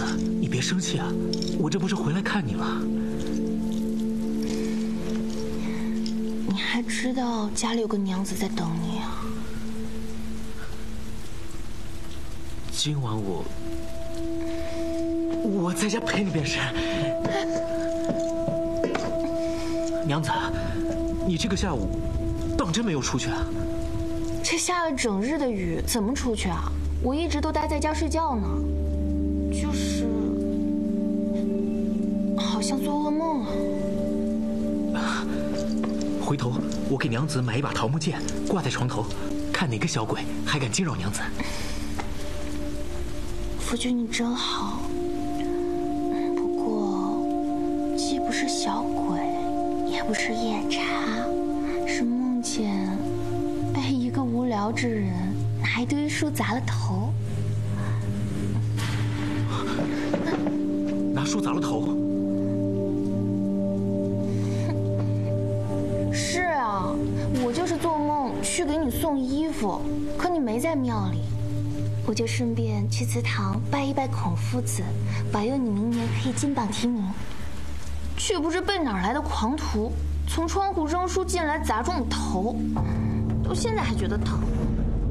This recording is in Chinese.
子，你别生气啊，我这不是回来看你了。 你还知道家里有个娘子在等你啊？ 今晚我在家陪你便是。娘子，你这个下午当真没有出去啊？ 这下了整日的雨，怎么出去啊？我一直都待在家睡觉呢，就是好像做噩梦啊。 回头我给娘子买一把桃木剑，挂在床头，看哪个小鬼还敢惊扰娘子。 夫君你真好，不过既不是小鬼，也不是夜叉，是梦见被一个无聊之人拿一堆书砸了头。 拿书砸了头？ 是啊，我就是做梦去给你送衣服，可你没在庙里，我就顺便去祠堂拜一拜孔夫子，保佑你明年可以金榜题名。却不知被哪儿来的狂徒从窗户扔书进来砸中了头，到现在还觉得疼。